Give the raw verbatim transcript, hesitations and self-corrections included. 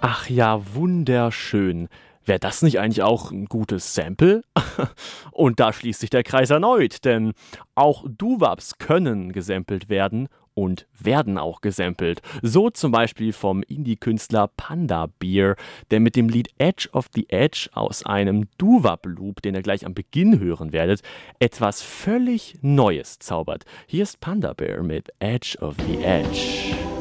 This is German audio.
Ach ja, wunderschön. Wäre das nicht eigentlich auch ein gutes Sample? Und da schließt sich der Kreis erneut, denn auch Doo-Wops können gesampelt werden und werden auch gesampelt. So zum Beispiel vom Indie-Künstler Panda Bear, der mit dem Lied Edge of the Edge aus einem Doo-Wop-Loop, den ihr gleich am Beginn hören werdet, etwas völlig Neues zaubert. Hier ist Panda Bear mit Edge of the Edge.